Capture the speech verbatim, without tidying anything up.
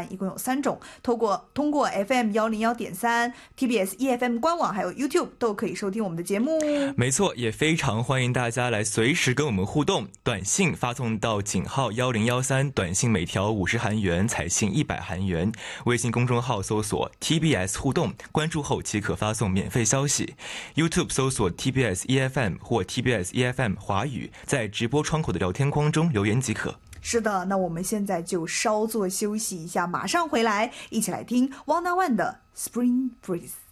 栏，一共有三种，透过通过 F M 一零一点三、T B S E F M 官网还有 YouTube 都可以收听我们的节目。 没错，也非常欢迎大家来随时跟我们互动，短信发送到井号一零一三，短信每条五十韩元，彩信一百韩元。微信公众号搜索 T B S 互动，关注后即可发送免费消息。YouTube 搜索 T B S E F M 或 T B S E F M 华语，在直播窗口的聊天框中留言即可。 是的，那我们现在就稍作休息一下，马上回来，一起来听 One on One 的 Spring Breeze。